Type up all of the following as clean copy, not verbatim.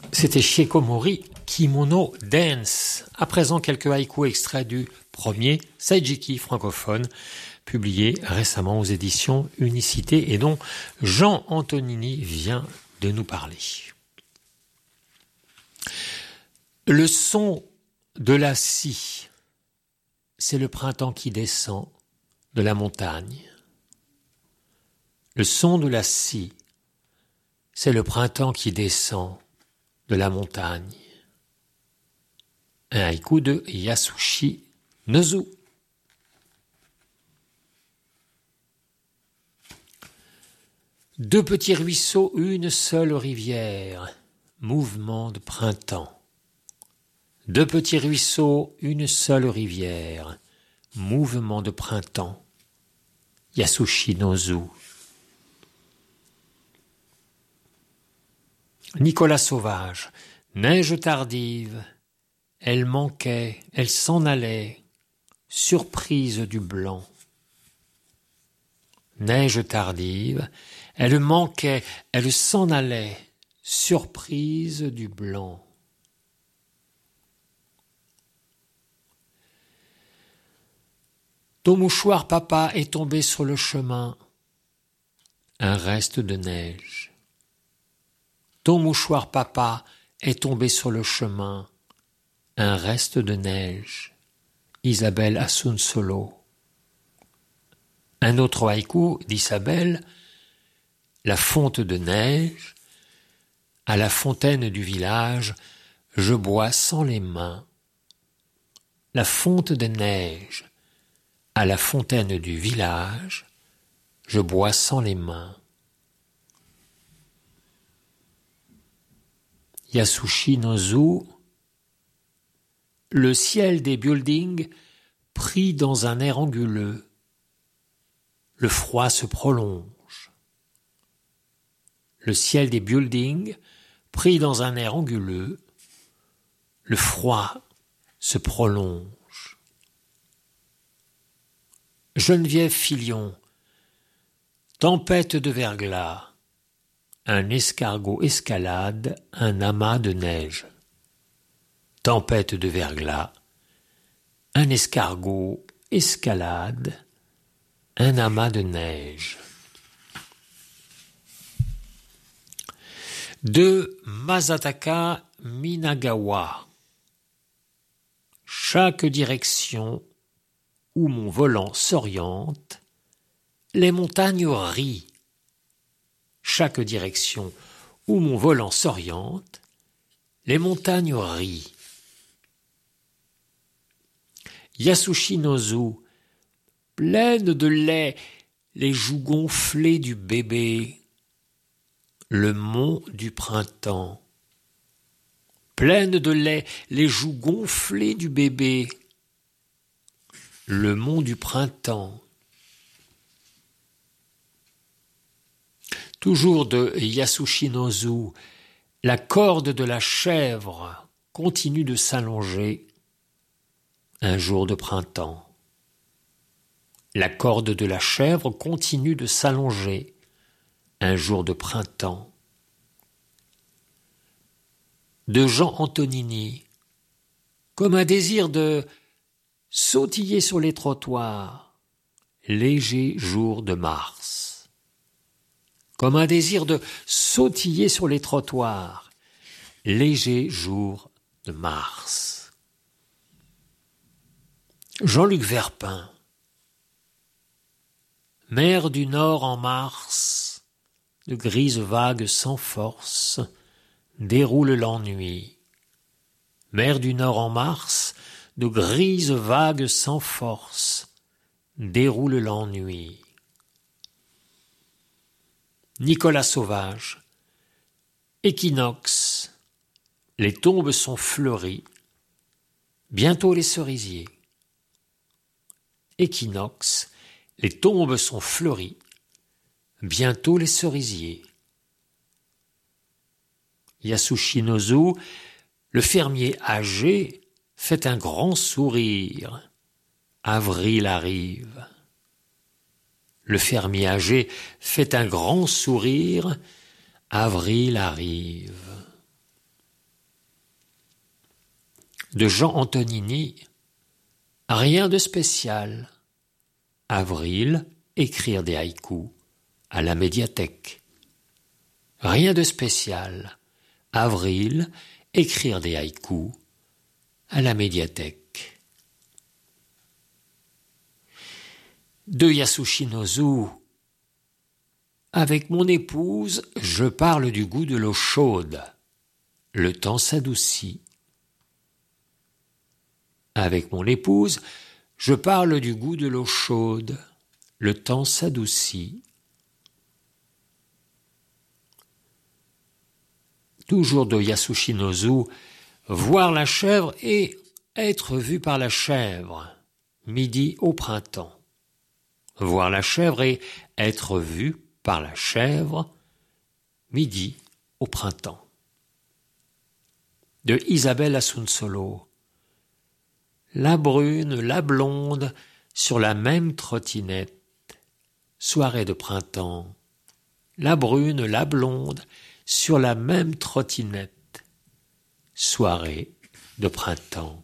C'était Shiekomori Kimono Dance. À présent, quelques haïkus extraits du premier Saijiki francophone, publié récemment aux éditions Unicité et dont Jean Antonini vient de nous parler. Le son de la scie, c'est le printemps qui descend de la montagne. Le son de la scie, c'est le printemps qui descend de la montagne. Un haïku de Yasushi Nozu. Deux petits ruisseaux, une seule rivière, mouvement de printemps. Deux petits ruisseaux, une seule rivière, mouvement de printemps. Yasushi Nozu. Nicolas Sauvage, neige tardive, elle manquait, elle s'en allait, surprise du blanc. Neige tardive, elle manquait, elle s'en allait, surprise du blanc. Ton mouchoir, papa, est tombé sur le chemin, un reste de neige. Ton mouchoir, papa, est tombé sur le chemin, un reste de neige. Isabelle Asunsolo. Un autre haïku d'Isabelle, la fonte de neige, à la fontaine du village, je bois sans les mains. La fonte de neige, à la fontaine du village, je bois sans les mains. Yasushi Nozu, le ciel des buildings pris dans un air anguleux. Le froid se prolonge. Le ciel des buildings pris dans un air anguleux. Le froid se prolonge. Geneviève Filion, tempête de verglas. Un escargot escalade un amas de neige. Tempête de verglas. Un escargot escalade un amas de neige. De Masataka Minagawa. Chaque direction où mon volant s'oriente, les montagnes rient. Chaque direction où mon volant s'oriente, les montagnes rient. Yasushi Nozu, pleine de lait, les joues gonflées du bébé, le mont du printemps. Pleine de lait, les joues gonflées du bébé, le mont du printemps. Toujours de Yasushi Nozu, la corde de la chèvre continue de s'allonger un jour de printemps. La corde de la chèvre continue de s'allonger un jour de printemps. De Jean Antonini, comme un désir de sautiller sur les trottoirs, léger jour de mars. Comme un désir de sautiller sur les trottoirs, léger jour de mars. Jean-Luc Verpin, mer du Nord en mars, de grises vagues sans force, déroule l'ennui. Mer du Nord en mars, de grises vagues sans force, déroule l'ennui. Nicolas Sauvage, équinoxe, les tombes sont fleuries, bientôt les cerisiers. Équinoxe, les tombes sont fleuries, bientôt les cerisiers. Yasushi Nozu, le fermier âgé, fait un grand sourire. Avril arrive. Le fermier âgé fait un grand sourire. Avril arrive. De Jean Antonini, rien de spécial. Avril, écrire des haïkus à la médiathèque. Rien de spécial. Avril, écrire des haïkus à la médiathèque. De Yasushi Nozu, avec mon épouse, je parle du goût de l'eau chaude. Le temps s'adoucit. Avec mon épouse, je parle du goût de l'eau chaude. Le temps s'adoucit. Toujours de Yasushi Nozu, voir la chèvre et être vu par la chèvre. Midi au printemps. Voir la chèvre et être vu par la chèvre. Midi au printemps. De Isabelle Asunsolo. La brune, la blonde, sur la même trottinette. Soirée de printemps. La brune, la blonde, sur la même trottinette. Soirée de printemps.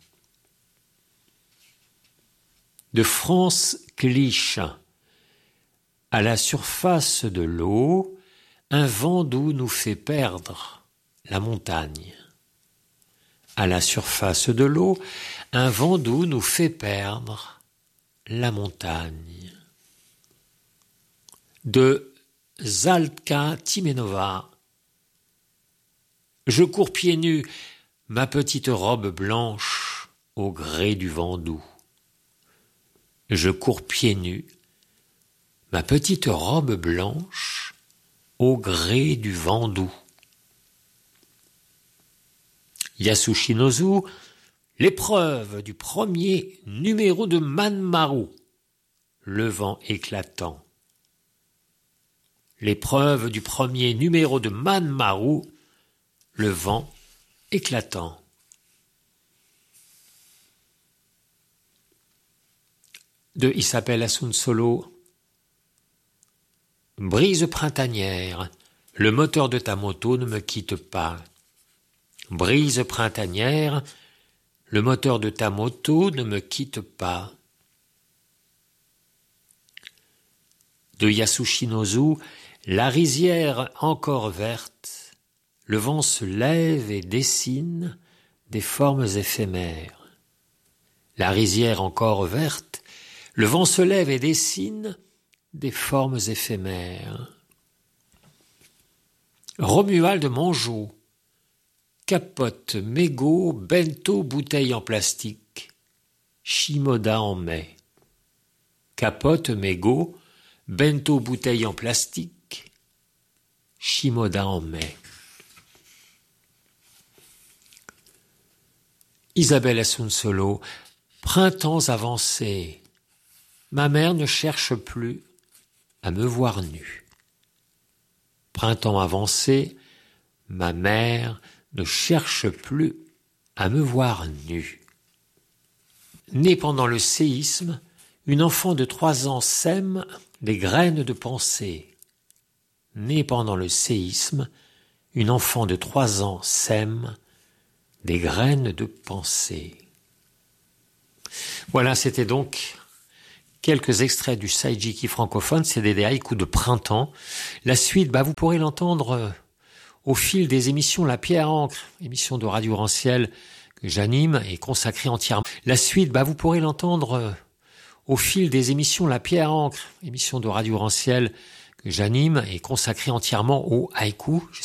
De France Cliche. À la surface de l'eau, un vent doux nous fait perdre la montagne. À la surface de l'eau, un vent doux nous fait perdre la montagne. De Zalka Timenova. Je cours pieds nus, ma petite robe blanche, au gré du vent doux. Je cours pieds nus, ma petite robe blanche, au gré du vent doux. Yasushi Nozu, l'épreuve du premier numéro de Manmaru, le vent éclatant. L'épreuve du premier numéro de Manmaru, le vent éclatant. De Isabelle Asunsolo. Brise printanière, le moteur de ta moto ne me quitte pas. Brise printanière, le moteur de ta moto ne me quitte pas. De Yasushi Nozu, la rizière encore verte, le vent se lève et dessine des formes éphémères. La rizière encore verte, le vent se lève et dessine des formes éphémères. Romuald Mongeau, capote, mégot, bento, bouteille en plastique, Shimoda en mai. Capote, mégot, bento, bouteille en plastique, Shimoda en mai. Isabelle Asunsolo, printemps avancé, ma mère ne cherche plus à me voir nue. Printemps avancé, ma mère ne cherche plus à me voir nue. Née pendant le séisme, une enfant de 3 ans sème des graines de pensée. Née pendant le séisme, une enfant de 3 ans sème des graines de pensée. Voilà, c'était donc quelques extraits du Saijiki francophone, c'est des haïkus de printemps. La suite, vous pourrez l'entendre au fil des émissions La Pierre à Encre, émission de Radio Rancière que j'anime et consacrée entièrement. La suite, vous pourrez l'entendre au fil des émissions La Pierre à Encre, émission de Radio Rancière que j'anime et consacrée entièrement au haïku.